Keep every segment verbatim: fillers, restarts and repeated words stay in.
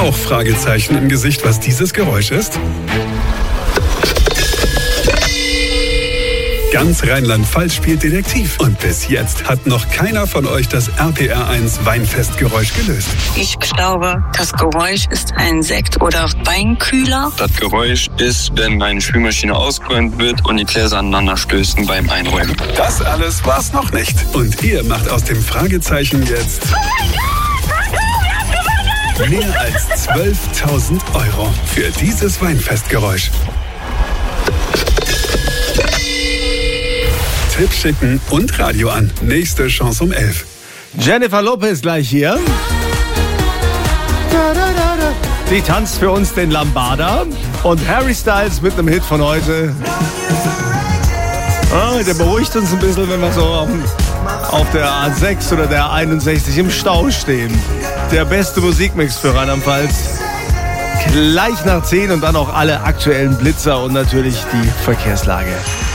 Auch Fragezeichen im Gesicht, was dieses Geräusch ist? Ganz Rheinland-Pfalz spielt Detektiv. Und bis jetzt hat noch keiner von euch das R P R eins Weinfestgeräusch gelöst. Ich glaube, das Geräusch ist ein Sekt- oder Weinkühler. Das Geräusch ist, wenn meine Spülmaschine ausgeräumt wird und die Gläser aneinander stößen beim Einräumen. Das alles war's noch nicht. Und ihr macht aus dem Fragezeichen jetzt mehr als zwölftausend Euro für dieses Weinfestgeräusch. Tipp schicken und Radio an. Nächste Chance um elf. Jennifer Lopez gleich hier. Sie tanzt für uns den Lambada. Und Harry Styles mit einem Hit von heute. Ah, der beruhigt uns ein bisschen, wenn wir so auf, auf der A sechs oder der A einundsechzig im Stau stehen. Der beste Musikmix für Rheinland-Pfalz. Gleich nach zehn und dann auch alle aktuellen Blitzer und natürlich die Verkehrslage.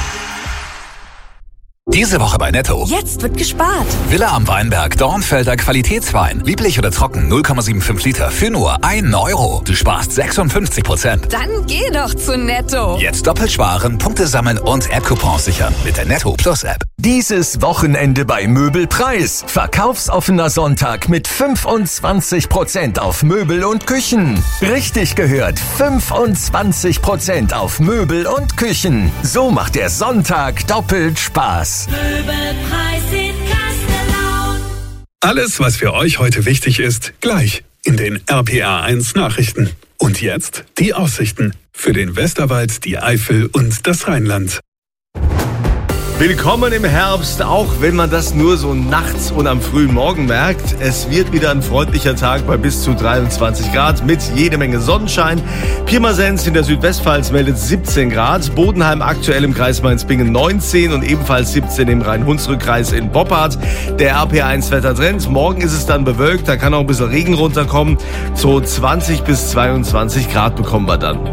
Diese Woche bei Netto. Jetzt wird gespart. Villa am Weinberg, Dornfelder Qualitätswein. Lieblich oder trocken, null Komma fünfundsiebzig Liter für nur ein Euro. Du sparst sechsundfünfzig Prozent. Dann geh doch zu Netto. Jetzt doppelt sparen, Punkte sammeln und App-Coupons sichern mit der Netto Plus App. Dieses Wochenende bei Möbelpreis. Verkaufsoffener Sonntag mit fünfundzwanzig Prozent auf Möbel und Küchen. Richtig gehört, fünfundzwanzig Prozent auf Möbel und Küchen. So macht der Sonntag doppelt Spaß. Möbelpreis in Kastellaun. Alles, was für euch heute wichtig ist, gleich in den R P R eins Nachrichten. Und jetzt die Aussichten für den Westerwald, die Eifel und das Rheinland. Willkommen im Herbst, auch wenn man das nur so nachts und am frühen Morgen merkt. Es wird wieder ein freundlicher Tag bei bis zu dreiundzwanzig Grad mit jede Menge Sonnenschein. Pirmasens in der Südwestpfalz meldet siebzehn Grad, Bodenheim aktuell im Kreis Mainz-Bingen neunzehn und ebenfalls siebzehn im Rhein-Hunsrück-Kreis in Boppard. Der R P R eins Wettertrend, morgen ist es dann bewölkt, da kann auch ein bisschen Regen runterkommen. So zwanzig bis zweiundzwanzig Grad bekommen wir dann.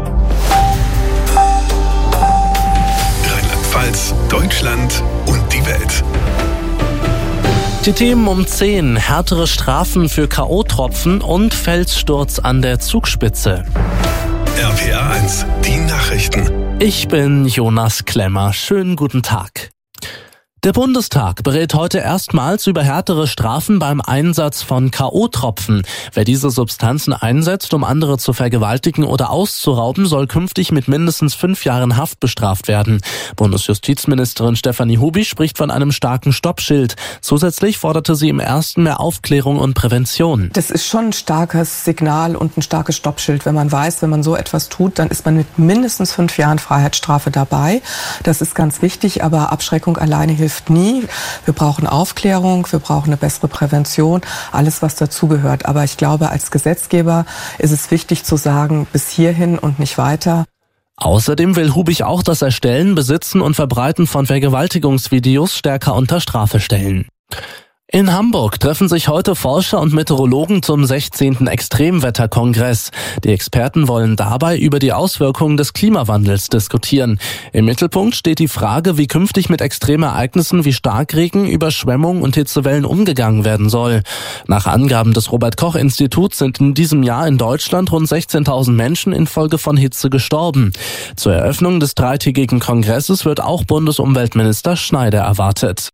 Deutschland und die Welt. Die Themen um zehn. Härtere Strafen für K O-Tropfen und Felssturz an der Zugspitze. R P R eins, die Nachrichten. Ich bin Jonas Klemmer. Schönen guten Tag. Der Bundestag berät heute erstmals über härtere Strafen beim Einsatz von K O-Tropfen. Wer diese Substanzen einsetzt, um andere zu vergewaltigen oder auszurauben, soll künftig mit mindestens fünf Jahren Haft bestraft werden. Bundesjustizministerin Stefanie Hubi spricht von einem starken Stoppschild. Zusätzlich forderte sie im ersten mehr Aufklärung und Prävention. Das ist schon ein starkes Signal und ein starkes Stoppschild. Wenn man weiß, wenn man so etwas tut, dann ist man mit mindestens fünf Jahren Freiheitsstrafe dabei. Das ist ganz wichtig, aber Abschreckung alleine hilft nie. Wir brauchen Aufklärung, wir brauchen eine bessere Prävention, alles was dazugehört. Aber ich glaube, als Gesetzgeber ist es wichtig zu sagen, bis hierhin und nicht weiter. Außerdem will Hubig auch das Erstellen, Besitzen und Verbreiten von Vergewaltigungsvideos stärker unter Strafe stellen. In Hamburg treffen sich heute Forscher und Meteorologen zum sechzehnten Extremwetterkongress. Die Experten wollen dabei über die Auswirkungen des Klimawandels diskutieren. Im Mittelpunkt steht die Frage, wie künftig mit Extremereignissen wie Starkregen, Überschwemmungen und Hitzewellen umgegangen werden soll. Nach Angaben des Robert-Koch-Instituts sind in diesem Jahr in Deutschland rund sechzehntausend Menschen infolge von Hitze gestorben. Zur Eröffnung des dreitägigen Kongresses wird auch Bundesumweltminister Schneider erwartet.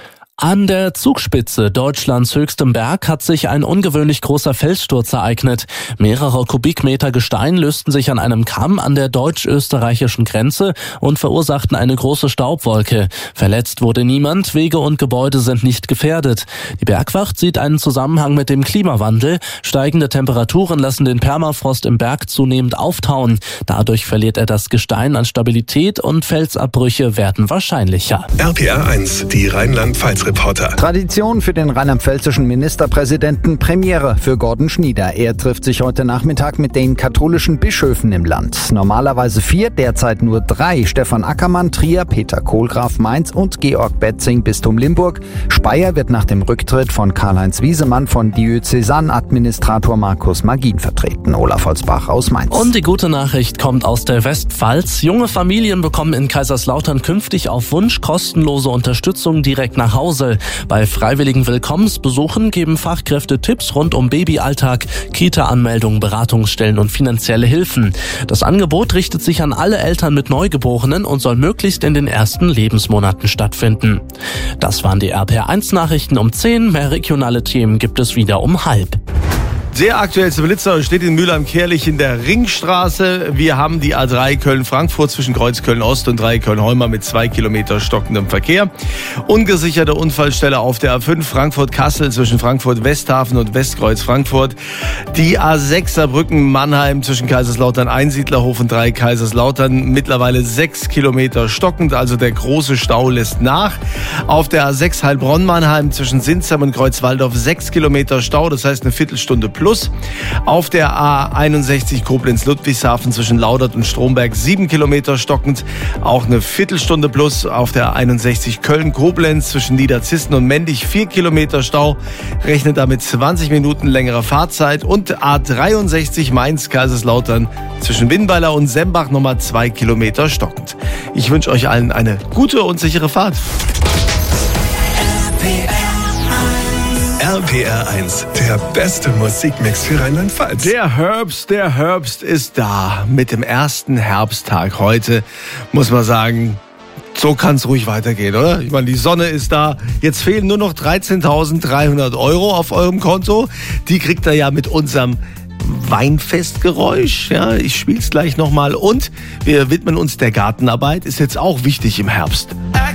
An der Zugspitze, Deutschlands höchstem Berg, hat sich ein ungewöhnlich großer Felssturz ereignet. Mehrere Kubikmeter Gestein lösten sich an einem Kamm an der deutsch-österreichischen Grenze und verursachten eine große Staubwolke. Verletzt wurde niemand, Wege und Gebäude sind nicht gefährdet. Die Bergwacht sieht einen Zusammenhang mit dem Klimawandel. Steigende Temperaturen lassen den Permafrost im Berg zunehmend auftauen. Dadurch verliert er das Gestein an Stabilität und Felsabbrüche werden wahrscheinlicher. R P R eins, die Rheinland-Pfalz Reporter. Tradition für den rheinland-pfälzischen Ministerpräsidenten, Premiere für Gordon Schnieder. Er trifft sich heute Nachmittag mit den katholischen Bischöfen im Land. Normalerweise vier, derzeit nur drei. Stefan Ackermann, Trier, Peter Kohlgraf, Mainz und Georg Betzing, Bistum Limburg. Speyer wird nach dem Rücktritt von Karl-Heinz Wiesemann von Diözesanadministrator Markus Magin vertreten. Olaf Holzbach aus Mainz. Und die gute Nachricht kommt aus der Westpfalz. Junge Familien bekommen in Kaiserslautern künftig auf Wunsch kostenlose Unterstützung direkt nach Hause. Hause. Bei freiwilligen Willkommensbesuchen geben Fachkräfte Tipps rund um Babyalltag, Kita-Anmeldungen, Beratungsstellen und finanzielle Hilfen. Das Angebot richtet sich an alle Eltern mit Neugeborenen und soll möglichst in den ersten Lebensmonaten stattfinden. Das waren die R P R eins Nachrichten um zehn. Mehr regionale Themen gibt es wieder um halb. Der aktuellste Blitzer steht in Mülheim-Kärlich in der Ringstraße. Wir haben die A drei Köln-Frankfurt zwischen Kreuz Köln-Ost und drei Köln-Heumer mit zwei Kilometer stockendem Verkehr. Ungesicherte Unfallstelle auf der A fünf Frankfurt-Kassel zwischen Frankfurt-Westhafen und Westkreuz Frankfurt. Die A sechs Saarbrücken-Mannheim zwischen Kaiserslautern-Einsiedlerhof und drei Kaiserslautern mittlerweile sechs Kilometer stockend, also der große Stau lässt nach. Auf der A sechs Heilbronn-Mannheim zwischen Sinsheim und Kreuzwaldorf sechs Kilometer Stau, das heißt eine Viertelstunde plus. Auf der A einundsechzig Koblenz-Ludwigshafen zwischen Laudert und Stromberg sieben Kilometer stockend, auch eine Viertelstunde plus. Auf der A einundsechzig Köln-Koblenz zwischen Niederzissen und Mendig vier Kilometer Stau, rechnet damit zwanzig Minuten längere Fahrzeit. Und A dreiundsechzig Mainz-Kaiserslautern zwischen Winnweiler und Sembach nochmal zwei Kilometer stockend. Ich wünsche euch allen eine gute und sichere Fahrt. R P R eins, der beste Musikmix für Rheinland-Pfalz. Der Herbst, der Herbst ist da. Mit dem ersten Herbsttag heute muss man sagen, so kann es ruhig weitergehen, oder? Ich meine, die Sonne ist da. Jetzt fehlen nur noch dreizehntausenddreihundert Euro auf eurem Konto. Die kriegt ihr ja mit unserem Weinfestgeräusch. Ja, ich spiel's gleich nochmal. Und wir widmen uns der Gartenarbeit. Ist jetzt auch wichtig im Herbst.